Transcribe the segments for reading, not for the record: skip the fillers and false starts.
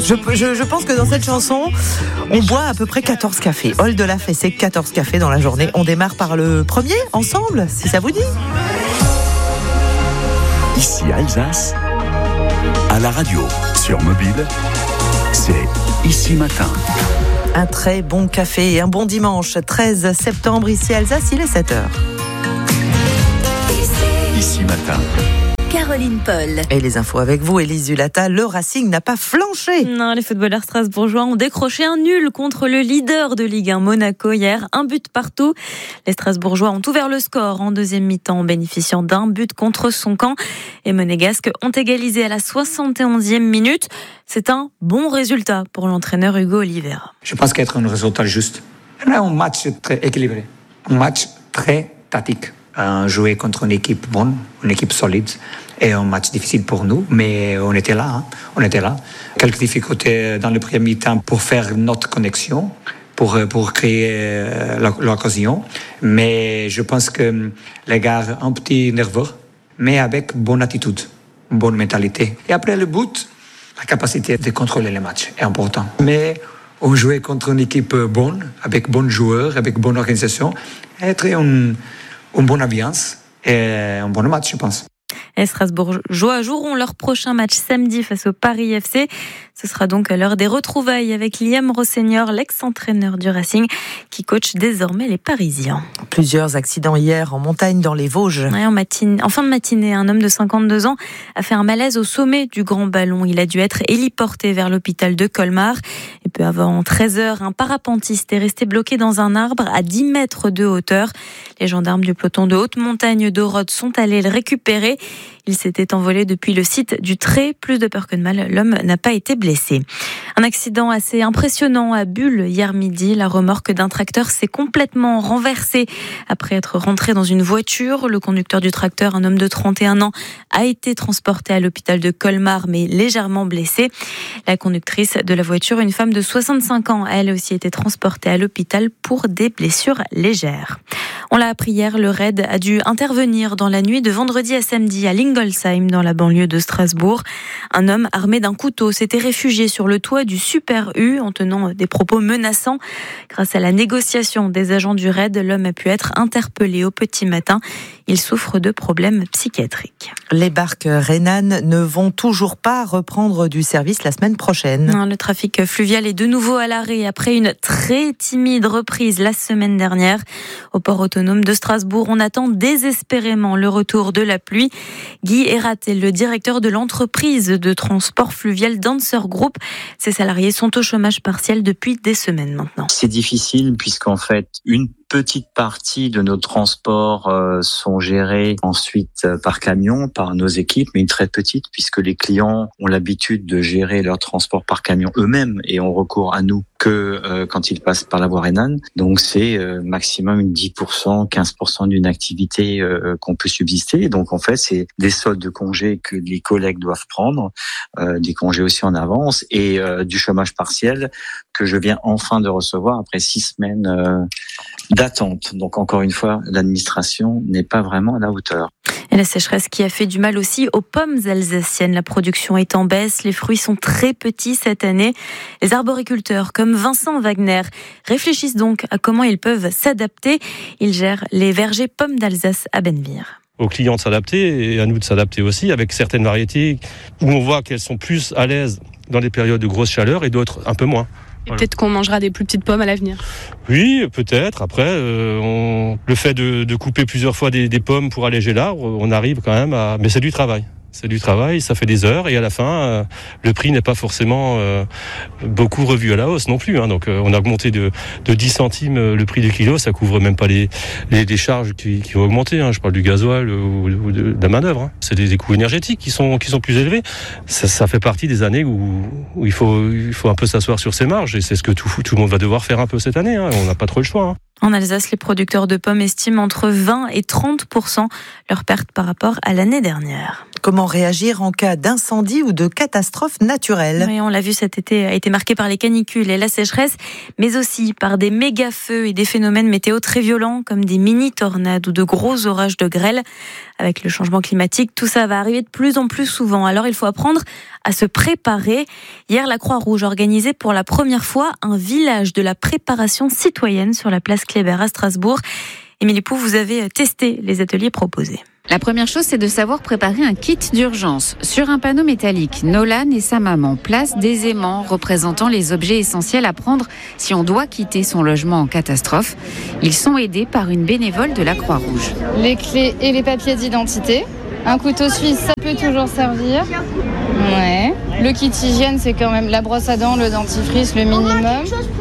Je pense que dans cette chanson, on boit à peu près 14 cafés. Hall de la Fessée, 14 cafés dans la journée. On démarre par le premier, ensemble, si ça vous dit. Ici Alsace, à la radio, sur mobile, c'est Ici Matin. Un très bon café et un bon dimanche, 13 septembre, ici Alsace, il est 7h. Ici Matin. Caroline Paul. Et les infos avec vous, Élise Zulata. Le Racing n'a pas flanché. Non, les footballeurs strasbourgeois ont décroché un nul contre le leader de Ligue 1 Monaco hier, un but partout. Les Strasbourgeois ont ouvert le score en deuxième mi-temps en bénéficiant d'un but contre son camp. Et Monégasques ont égalisé à la 71e minute. C'est un bon résultat pour l'entraîneur Hugo Oliveira. Je pense qu'être un résultat juste. Un match très équilibré, un match très tactique. Jouer contre une équipe bonne, une équipe solide, et un match difficile pour nous, mais on était là. Quelques difficultés dans le premier mi-temps pour faire notre connexion, pour créer l'occasion, mais je pense que les gars un petit nerveux, mais avec bonne attitude, bonne mentalité. Et après le but, la capacité de contrôler les matchs est importante. Mais on jouait contre une équipe bonne, avec bons joueurs, avec bonne organisation, être une bonne ambiance et un bon match, je pense. Les Strasbourgeois joueront leur prochain match samedi face au Paris FC. Ce sera donc à l'heure des retrouvailles avec Liam Rosseigneur, l'ex-entraîneur du Racing, qui coach désormais les Parisiens. Plusieurs accidents hier en montagne dans les Vosges. Ouais, en fin de matinée, un homme de 52 ans a fait un malaise au sommet du Grand Ballon. Il a dû être héliporté vers l'hôpital de Colmar. Et peu avant 13h, un parapentiste est resté bloqué dans un arbre à 10 mètres de hauteur. Les gendarmes du peloton de haute montagne d'Orode sont allés le récupérer. Il s'était envolé depuis le site du Tré. Plus de peur que de mal, l'homme n'a pas été blessé. Un accident assez impressionnant à Bulle hier midi. La remorque d'un tracteur s'est complètement renversée après être rentré dans une voiture. Le conducteur du tracteur, un homme de 31 ans, a été transporté à l'hôpital de Colmar, mais légèrement blessé. La conductrice de la voiture, une femme de 65 ans, a elle aussi été transportée à l'hôpital pour des blessures légères. On l'a appris hier, le raid a dû intervenir dans la nuit de vendredi à samedi à Lingolsheim, dans la banlieue de Strasbourg. Un homme armé d'un couteau s'était réfugié sur le toit du Super U en tenant des propos menaçants. Grâce à la négociation des agents du raid, l'homme a pu être interpellé au petit matin. Il souffre de problèmes psychiatriques. Les barques rhénanes ne vont toujours pas reprendre du service la semaine prochaine. Non, le trafic fluvial est de nouveau à l'arrêt après une très timide reprise la semaine dernière. Au port autonome de Strasbourg, on attend désespérément le retour de la pluie. Guy Erat est le directeur de l'entreprise de transport fluvial Dancer Group. Ses salariés sont au chômage partiel depuis des semaines maintenant. C'est difficile puisqu'en fait, une petite partie de nos transports sont gérés ensuite par camion, par nos équipes, mais une très petite puisque les clients ont l'habitude de gérer leur transport par camion eux-mêmes et ont recours à nous que quand ils passent par la voie rhénane. Donc c'est maximum une 10%, 15% d'une activité qu'on peut subsister. Donc en fait, c'est des soldes de congés que les collègues doivent prendre, des congés aussi en avance et du chômage partiel que je viens enfin de recevoir après 6 semaines d'attente. Donc encore une fois, l'administration n'est pas vraiment à la hauteur. Et la sécheresse qui a fait du mal aussi aux pommes alsaciennes. La production est en baisse, les fruits sont très petits cette année. Les arboriculteurs comme Vincent Wagner réfléchissent donc à comment ils peuvent s'adapter. Ils gèrent les vergers pommes d'Alsace à Bennevire. Aux clients de s'adapter et à nous de s'adapter aussi avec certaines variétés où on voit qu'elles sont plus à l'aise dans les périodes de grosse chaleur et d'autres un peu moins. Et peut-être qu'on mangera des plus petites pommes à l'avenir. Oui, peut-être. Après, le fait de couper plusieurs fois des pommes pour alléger l'arbre, on arrive quand même à... Mais c'est du travail. C'est du travail, ça fait des heures et à la fin, le prix n'est pas forcément beaucoup revu à la hausse non plus. Donc on a augmenté de 10 centimes le prix du kilo, ça couvre même pas les charges qui ont augmenté. Je parle du gasoil ou de la main-d'œuvre. C'est des coûts énergétiques qui sont plus élevés. Ça fait partie des années où il faut un peu s'asseoir sur ses marges et c'est ce que tout le monde va devoir faire un peu cette année. On n'a pas trop le choix. En Alsace, les producteurs de pommes estiment entre 20 et 30% leur perte par rapport à l'année dernière. Comment réagir en cas d'incendie ou de catastrophe naturelle ? Oui, on l'a vu, cet été a été marqué par les canicules et la sécheresse, mais aussi par des méga-feux et des phénomènes météo très violents comme des mini-tornades ou de gros orages de grêle. Avec le changement climatique, tout ça va arriver de plus en plus souvent. Alors il faut apprendre à se préparer. Hier, la Croix-Rouge organisait pour la première fois un village de la préparation citoyenne sur la place Kléber à Strasbourg. Émilie Pou, vous avez testé les ateliers proposés. La première chose, c'est de savoir préparer un kit d'urgence. Sur un panneau métallique, Nolan et sa maman placent des aimants représentant les objets essentiels à prendre si on doit quitter son logement en catastrophe. Ils sont aidés par une bénévole de la Croix-Rouge. Les clés et les papiers d'identité. Un couteau suisse, ça peut toujours servir. Ouais. Le kit hygiène, c'est quand même la brosse à dents, le dentifrice, le minimum.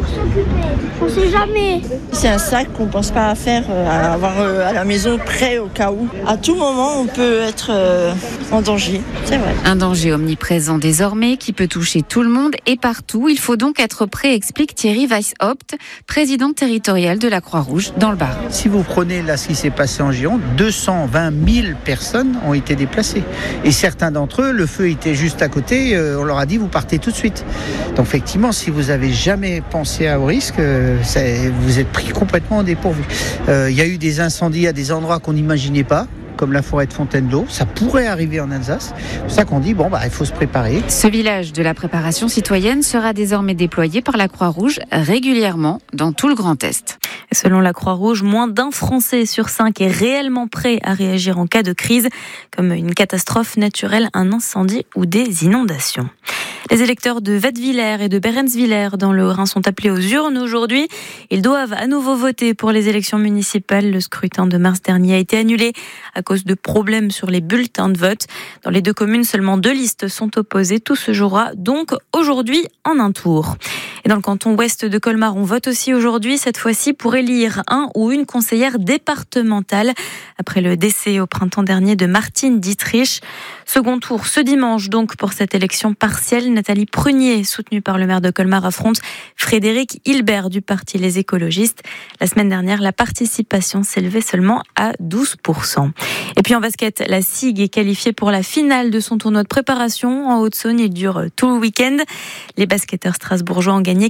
On sait jamais. C'est un sac qu'on ne pense pas à faire, à avoir à la maison prêt au cas où. À tout moment, on peut être en danger, c'est vrai. Un danger omniprésent désormais qui peut toucher tout le monde et partout. Il faut donc être prêt, explique Thierry Weishaupt, président territorial de la Croix-Rouge dans le Bas. Si vous prenez là ce qui s'est passé en Gironde, 220 000 personnes ont été déplacées. Et certains d'entre eux, le feu était juste à côté, on leur a dit vous partez tout de suite. Donc effectivement, si vous n'avez jamais pensé au risque, vous êtes pris complètement au dépourvu. Il y a eu des incendies à des endroits qu'on n'imaginait pas, comme la forêt de Fontainebleau. Ça pourrait arriver en Alsace. C'est pour ça qu'on dit, il faut se préparer. Ce village de la préparation citoyenne sera désormais déployé par la Croix-Rouge régulièrement dans tout le Grand Est. Selon la Croix-Rouge, moins d'un Français sur 5 est réellement prêt à réagir en cas de crise, comme une catastrophe naturelle, un incendie ou des inondations. Les électeurs de Wettwiller et de Berenswiller dans le Haut-Rhin sont appelés aux urnes aujourd'hui. Ils doivent à nouveau voter pour les élections municipales. Le scrutin de mars dernier a été annulé à cause de problèmes sur les bulletins de vote. Dans les deux communes, seulement 2 listes sont opposées. Tout se jouera donc aujourd'hui en un tour. Et dans le canton ouest de Colmar, on vote aussi aujourd'hui, cette fois-ci pour élire un ou une conseillère départementale après le décès au printemps dernier de Martine Dietrich. Second tour ce dimanche donc pour cette élection partielle. Nathalie Prunier, soutenue par le maire de Colmar, affronte Frédéric Hilbert du parti Les Écologistes. La semaine dernière, la participation s'élevait seulement à 12%. Et puis en basket, la SIG est qualifiée pour la finale de son tournoi de préparation. En Haute-Saône, il dure tout le week-end. Les basketteurs strasbourgeois ont gagné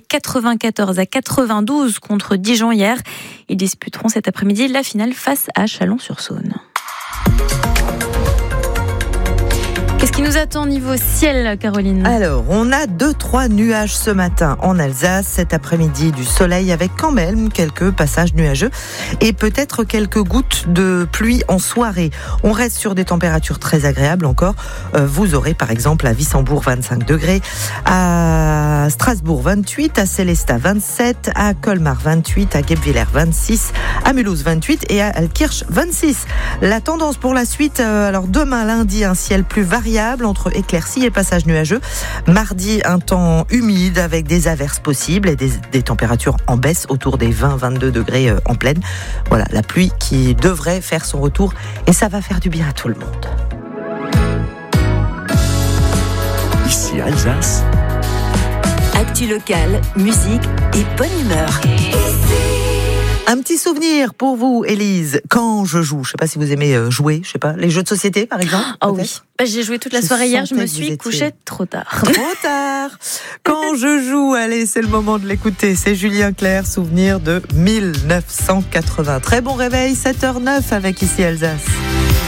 94-92 contre Dijon hier. Ils disputeront cet après-midi la finale face à Chalon-sur-Saône. Qu'est-ce qui nous attend niveau ciel, Caroline ? Alors, on a 2-3 nuages ce matin en Alsace. Cet après-midi, du soleil avec quand même quelques passages nuageux et peut-être quelques gouttes de pluie en soirée. On reste sur des températures très agréables encore. Vous aurez par exemple à Wissembourg 25 degrés, à Strasbourg 28, à Sélestat 27, à Colmar 28, à Guebwiller 26, à Mulhouse 28 et à Altkirch 26. La tendance pour la suite, alors demain lundi, un ciel plus variable entre éclaircies et passages nuageux. Mardi, un temps humide avec des averses possibles et des températures en baisse autour des 20-22 degrés en pleine. Voilà, la pluie qui devrait faire son retour et ça va faire du bien à tout le monde. Ici Alsace. Actu locale, musique et bonne humeur. Un petit souvenir pour vous, Élise, quand je joue. Je ne sais pas si vous aimez jouer, les jeux de société, par exemple. Ah oui, j'ai joué toute la soirée hier, je me suis couchée trop tard. Trop tard. Quand je joue, allez, c'est le moment de l'écouter. C'est Julien Clerc, souvenir de 1980. Très bon réveil, 7h09 avec Ici Alsace.